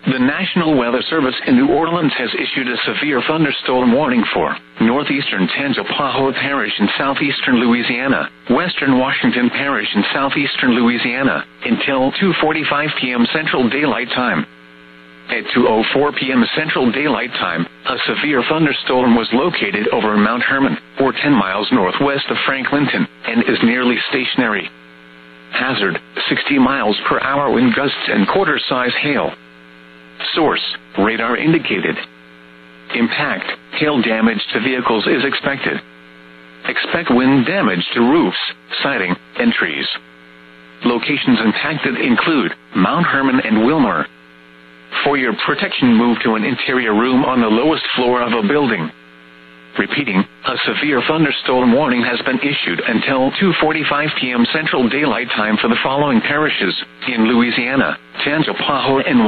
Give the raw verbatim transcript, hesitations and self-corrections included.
The National Weather Service in New Orleans has issued a severe thunderstorm warning for northeastern Tangipahoa Parish in southeastern Louisiana, western Washington Parish in southeastern Louisiana, until two forty-five p.m. Central Daylight Time. At two oh four p.m. Central Daylight Time, a severe thunderstorm was located over Mount Hermon, or ten miles northwest of Franklinton, and is nearly stationary. Hazard, sixty miles per hour wind gusts and quarter-size hail. Source, radar indicated. Impact, hail damage to vehicles is expected. Expect wind damage to roofs, siding, and trees. Locations impacted include Mount Hermon and Wilmer. For your protection, move to an interior room on the lowest floor of a building. Repeating, a severe thunderstorm warning has been issued until two forty-five p.m. Central Daylight Time for the following parishes in Louisiana: Tangipahoa and